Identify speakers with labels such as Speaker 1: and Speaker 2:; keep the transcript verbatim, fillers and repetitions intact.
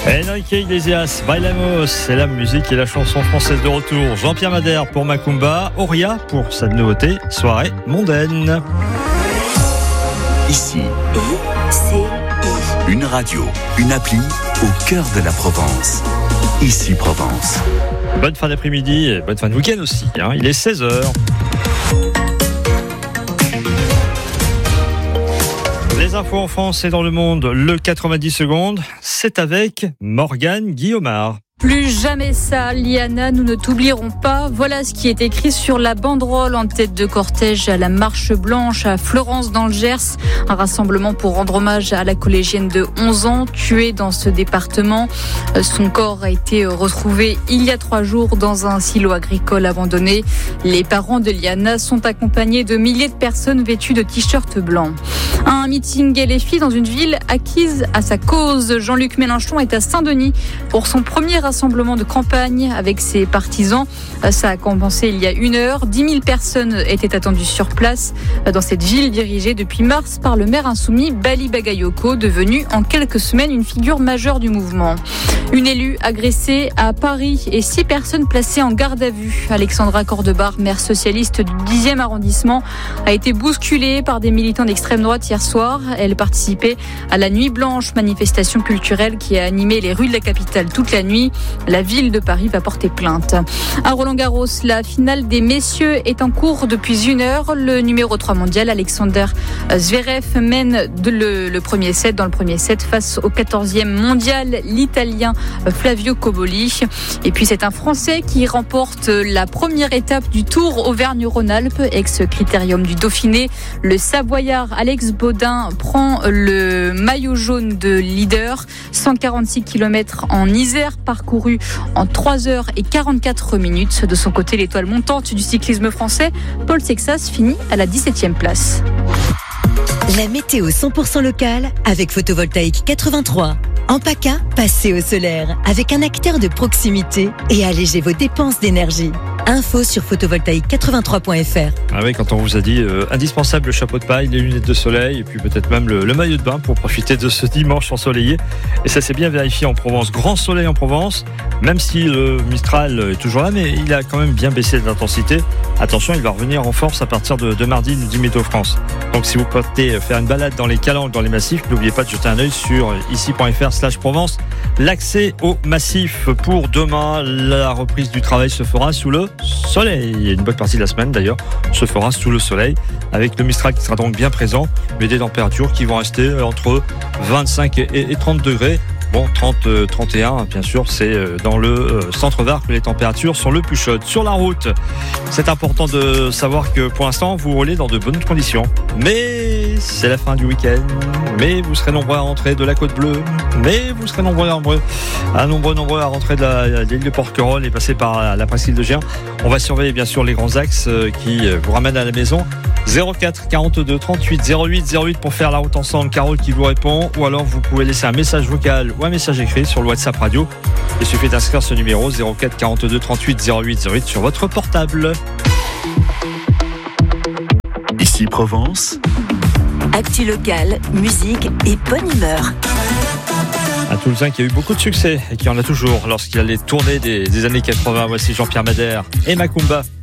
Speaker 1: Enrique Iglesias, Bailamos, c'est la musique et la chanson française de retour. Jean-Pierre Madère pour Macumba, Auria pour sa nouveauté, Soirée mondaine.
Speaker 2: Ici, une radio, une appli au cœur de la Provence. Ici Provence.
Speaker 1: Bonne fin d'après-midi et bonne fin de week-end aussi, hein. Il est seize heures. Les infos en France et dans le monde, le quatre-vingt-dix secondes, c'est avec Morgane Guillaumard.
Speaker 3: Plus jamais ça, Liana, nous ne t'oublierons pas. Voilà ce qui est écrit sur la banderole en tête de cortège à la Marche Blanche à Florence dans le Gers. Un rassemblement pour rendre hommage à la collégienne de onze ans tuée dans ce département. Son corps a été retrouvé il y a trois jours dans un silo agricole abandonné. Les parents de Liana sont accompagnés de milliers de personnes vêtues de t-shirts blancs. Un meeting L F I dans une ville acquise à sa cause. Jean-Luc Mélenchon est à Saint-Denis pour son premier rassemblement de campagne avec ses partisans. Ça a commencé il y a une heure. dix mille personnes étaient attendues sur place dans cette ville dirigée depuis mars par le maire insoumis Bali Bagayoko, devenu en quelques semaines une figure majeure du mouvement. Une élue agressée à Paris et six personnes placées en garde à vue. Alexandra Cordebar, maire socialiste du dixième arrondissement, a été bousculée par des militants d'extrême droite hier soir. Elle participait à la Nuit Blanche, manifestation culturelle qui a animé les rues de la capitale toute la nuit. La ville de Paris va porter plainte. À Roland-Garros, la finale des messieurs est en cours depuis une heure. Le numéro trois mondial, Alexander Zverev, mène de le, le premier set, dans le premier set face au quatorzième mondial, l'Italien Flavio Cobolli. Et puis c'est un Français qui remporte la première étape du Tour Auvergne-Rhône-Alpes, ex-critérium du Dauphiné. Le Savoyard Alex Baudin prend le maillot jaune de leader. cent quarante-six kilomètres en Isère, parcouru en trois heures et quarante-quatre minutes. De son côté, l'étoile montante du cyclisme français, Paul Sexas, finit à la dix-septième place.
Speaker 4: La météo cent pour cent locale avec Photovoltaïque quatre-vingt-trois. En PACA, passez au solaire avec un acteur de proximité et allégez vos dépenses d'énergie. Info sur photovoltaïque quatre-vingt-trois point f r.
Speaker 1: Ah oui, quand on vous a dit euh, indispensable le chapeau de paille, les lunettes de soleil et puis peut-être même le, le maillot de bain pour profiter de ce dimanche ensoleillé. Et ça s'est bien vérifié en Provence. Grand soleil en Provence, même si le Mistral est toujours là, mais il a quand même bien baissé d'intensité. Attention, il va revenir en force à partir de, de mardi, nous dit Météo France. Donc si vous partez faire une balade dans les calanques, dans les massifs, n'oubliez pas de jeter un œil sur ici point f r slash Provence. L'accès au massif pour demain, la reprise du travail se fera sous le soleil. Une bonne partie de la semaine d'ailleurs se fera sous le soleil avec le Mistral qui sera donc bien présent, mais des températures qui vont rester entre vingt-cinq et trente degrés. Bon, trente, trente et un, bien sûr, c'est dans le centre Var que les températures sont le plus chaudes. Sur la route, c'est important de savoir que pour l'instant, vous roulez dans de bonnes conditions. Mais c'est la fin du week-end. Mais vous serez nombreux à rentrer de la Côte Bleue. Mais vous serez nombreux, nombreux, à nombreux, nombreux à rentrer de, la, de l'île de Porquerolles et passer par la presqu'île de Gien. On va surveiller bien sûr les grands axes qui vous ramènent à la maison. zéro quatre quarante-deux trente-huit zéro huit zéro huit pour faire la route ensemble. Carole qui vous répond. Ou alors vous pouvez laisser un message vocal ou un message écrit sur le WhatsApp radio. Il suffit d'inscrire ce numéro zéro quatre quarante-deux trente-huit zéro huit zéro huit sur votre portable.
Speaker 2: Ici Provence.
Speaker 4: Actu locale, musique et bonne humeur.
Speaker 1: Un Toulousain qui a eu beaucoup de succès et qui en a toujours lorsqu'il allait tourner des, des années quatre-vingts. Voici Jean-Pierre Madère et Macumba.